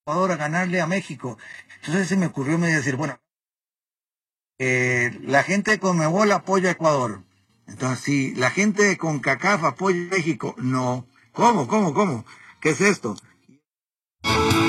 Ecuador a ganarle a México. Entonces se me ocurrió me decir, bueno, la gente de Conmebol apoya a Ecuador. Entonces, si la gente de CONCACAF apoya a México, no. ¿Cómo? ¿Qué es esto?